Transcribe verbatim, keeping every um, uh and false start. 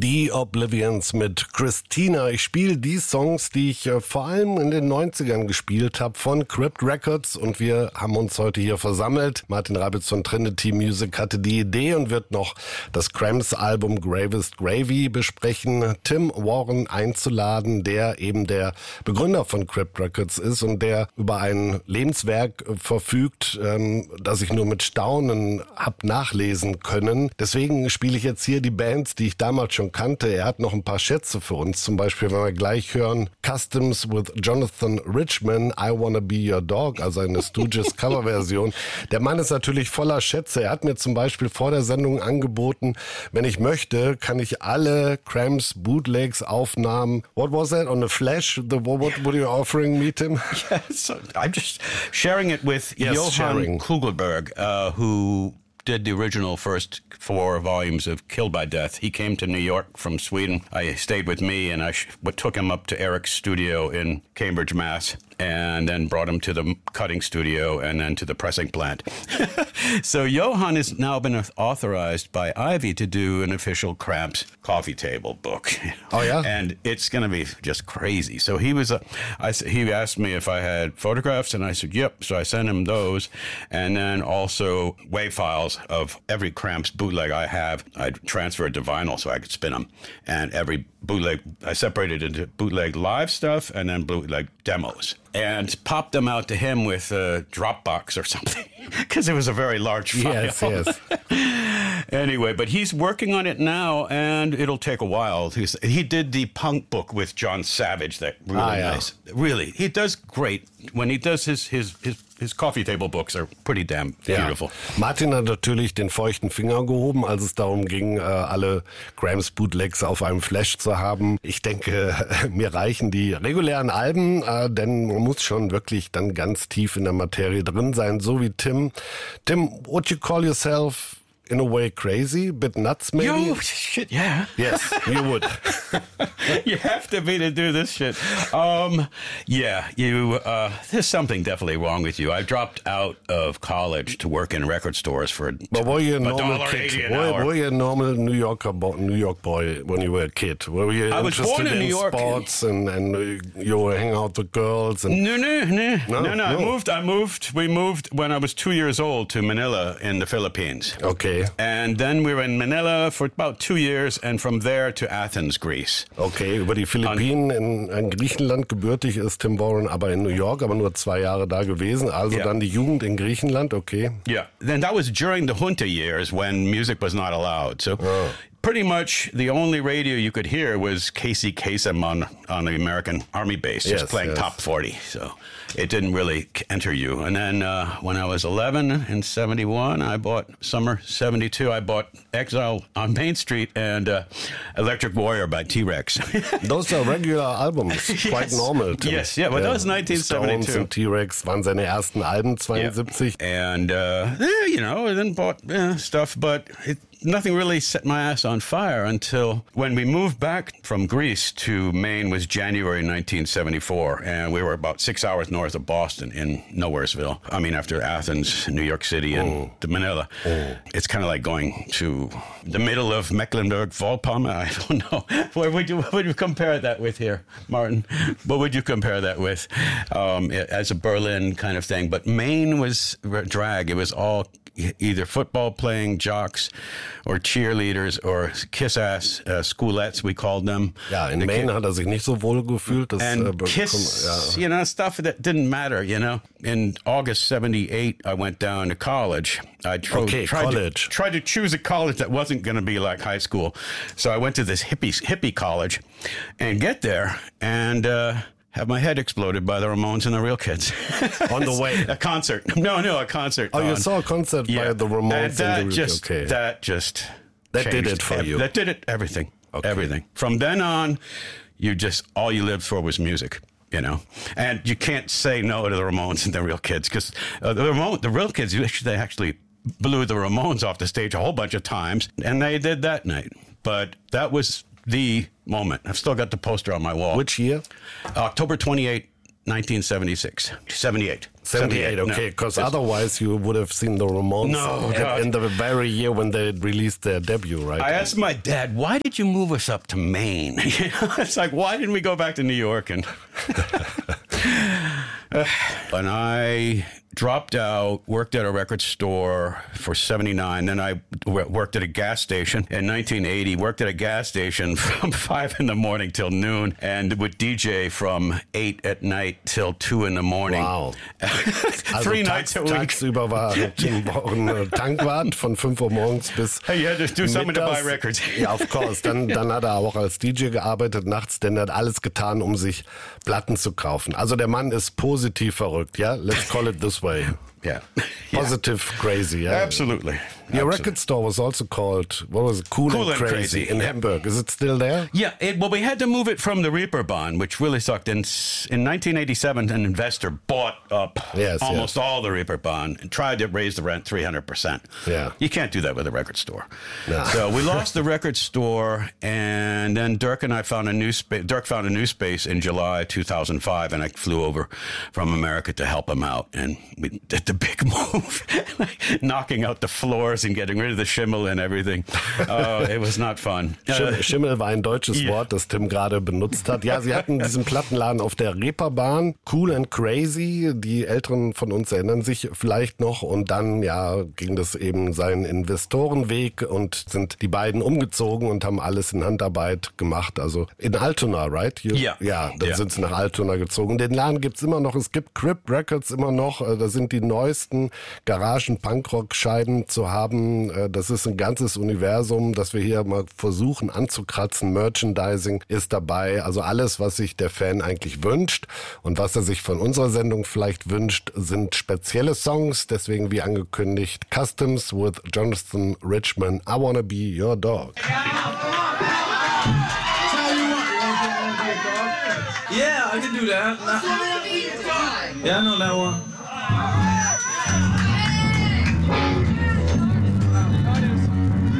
Die Oblivions mit Christina. Ich spiele die Songs, die ich äh, vor allem in den neunzigern gespielt habe von Crypt Records, und wir haben uns heute hier versammelt. Martin Rabitz von Trinity Music hatte die Idee und wird noch das Cramps-Album Gravest Gravy besprechen, Tim Warren einzuladen, der eben der Begründer von Crypt Records ist und der über ein Lebenswerk äh, verfügt, ähm, das ich nur mit Staunen hab nachlesen können. Deswegen spiele ich jetzt hier die Bands, die ich damals schon kannte. Er hat noch ein paar Schätze für uns. Zum Beispiel, wenn wir gleich hören, Customs with Jonathan Richman, I Wanna Be Your Dog, also eine Stooges Coverversion. Der Mann ist natürlich voller Schätze. Er hat mir zum Beispiel vor der Sendung angeboten, wenn ich möchte, kann ich alle Cramps Bootlegs Aufnahmen. What was that? On a flash? The, what, what were you offering me, Tim? Yes, I'm just sharing it with yes, Johann sharing. Kugelberg, uh, who did the original first four volumes of Killed by Death. He came to New York from Sweden. I stayed with me, and I sh- took him up to Eric's studio in Cambridge, Mass, and then brought him to the cutting studio and then to the pressing plant. So Johann has now been authorized by Ivy to do an official Cramps coffee table book. Oh, yeah? And it's going to be just crazy. So he was, a, I, he asked me if I had photographs, and I said, yep. So I sent him those, and then also WAV files of every Cramps bootleg I have. I transferred to vinyl so I could spin them. And every bootleg, I separated into bootleg live stuff and then bootleg demos. And popped them out to him with a Dropbox or something, because it was a very large file. Yes, yes. Anyway, but he's working on it now, and it'll take a while. He's, he did the punk book with John Savage, that really ah, yeah. nice. Really, he does great. When he does his his his, his coffee table books are pretty damn beautiful. Ja. Martin hat natürlich den feuchten Finger gehoben, als es darum ging, alle Cramps Bootlegs auf einem Flash zu haben. Ich denke, mir reichen die regulären Alben, denn man muss schon wirklich dann ganz tief in der Materie drin sein, so wie Tim. Tim, would you call yourself in a way crazy, a bit nuts maybe? Yo, shit, yeah. Yes, you would. You have to be to do this shit. Um, yeah, you. Uh, there's something definitely wrong with you. I dropped out of college to work in record stores for but were you a a normal dollar kid? eighty an Were, hour. were you a normal New Yorker, bo- New York boy when you were a kid? Were you I was interested born in in New York. sports and, and uh, you were hanging out with girls? And No, no, no, No, no, no. I no. moved. I moved. We moved when I was two years old to Manila in the Philippines. Okay. And then we were in Manila for about two years, and from there to Athens, Greece. Okay, über die Philippinen in, in Griechenland gebürtig ist Tim Warren, aber in New York, aber nur zwei Jahre da gewesen. Also Ja. dann die Jugend in Griechenland, okay. Yeah. Then that was during the junta years when music was not allowed. So Oh. pretty much the only radio you could hear was Casey Kasem on, on the American Army base, just Yes, playing yes. top forty. So it didn't really enter you. And then uh, when I was eleven in seventy-one, I bought, summer seventy-two, I bought Exile on Main Street and uh, Electric Warrior by T-Rex. Those are regular albums, quite Yes. normal. Tim. Yes, yeah, but that was nineteen seventy-two. Stones und T-Rex waren seine ersten Alben, zweiundsiebzig. And, uh, yeah, you know, and then bought uh, stuff, but it, nothing really set my ass on fire until when we moved back from Greece to Maine was January nineteen seventy-four, and we were about six hours north of Boston in Nowheresville. I mean, after Athens, New York City, and Oh. to Manila. Oh. It's kind of like going to the middle of Mecklenburg-Vorpommern. I don't know. What would you, what would you compare that with here, Martin? What would you compare that with um, as a Berlin kind of thing? But Maine was drag. It was all either football playing jocks or cheerleaders or kiss-ass uh, schoolettes, we called them. Ja, in The Maine ki- hat er sich nicht so wohl gefühlt. Das, and äh, bekommt- kiss, ja. you know, stuff that didn't matter, you know. In August seventy-eight, I went down to college. I tro- Okay, tried, college. To, tried to choose a college that wasn't going to be like high school. So I went to this hippie, hippie college and get there and... Uh, have my head exploded by the Ramones and the Real Kids. On the way. A concert. No, no, a concert. Oh, you on- saw a concert by the Ramones And that and the just, okay. that just That did changed it for ev- you. That did it, everything. Okay. Everything. From then on, you just, all you lived for was music. You know, and you can't say no to the Ramones and the Real Kids because uh, the Ramon, the Real Kids, they actually blew the Ramones off the stage a whole bunch of times, and they did that night. But that was the moment. I've still got the poster on my wall. Which year? October twenty-eighth, nineteen seventy-six. seventy-eight. seventy-eight, okay, because no, otherwise you would have seen the Ramones no, in, in the very year when they released their debut, right? I asked my dad, why did you move us up to Maine? You know, it's like, why didn't we go back to New York? And, uh, and I dropped out, worked at a record store for seventy-nine. Then I w- worked at a gas station in nineteen eighty, worked at a gas station from five in the morning till noon and would D J from eight at night till two in the morning. Wow. Three also nights tags, a week. Tagsüber war ein Tankwart von fünf Uhr morgens bis Hey, you had to do something mittags. to buy records. Ja, of course. Dann, dann hat er auch als D J gearbeitet nachts, denn er hat alles getan, um sich Platten zu kaufen. Also der Mann ist positiv verrückt, ja? Let's call it this way. Yeah. Positive yeah. crazy, yeah? Absolutely. Your Absolutely. record store was also called, what was it? Cool, Cool and, and Crazy, Crazy, in yeah. Hamburg. Is it still there? Yeah, it, well, we had to move it from the Reeperbahn, which really sucked. In in nineteen eighty-seven, an investor bought up Yes, almost yes. all the Reeperbahn and tried to raise the rent three hundred percent. Yeah. You can't do that with a record store. No. So we lost the record store, and then Dirk and I found a new space. Dirk found a new space in July two thousand five, and I flew over from America to help him out, and we did the big move, knocking out the floors and getting rid of the Schimmel and everything. Uh, it was not fun. Schimmel, Uh, Schimmel war ein deutsches ja. Wort, das Tim gerade benutzt hat. Ja, sie hatten diesen Plattenladen auf der Reeperbahn, Cool and Crazy. Die Älteren von uns erinnern sich vielleicht noch. Und dann, ja, ging das eben seinen Investorenweg und sind die beiden umgezogen und haben alles in Handarbeit gemacht. Also in Altona, right? You, Ja. Ja, dann Ja. sind sie nach Altona gezogen. Den Laden gibt's immer noch. Es gibt Crypt Records immer noch. Da sind die neuesten Garagen-Punkrock-Scheiben zu haben. Das ist ein ganzes Universum, das wir hier mal versuchen anzukratzen. Merchandising ist dabei. Also alles, was sich der Fan eigentlich wünscht und was er sich von unserer Sendung vielleicht wünscht, sind spezielle Songs. Deswegen, wie angekündigt, Customs with Jonathan Richman, I Wanna Be Your Dog. Yeah, I can do that. Yeah, I know that one.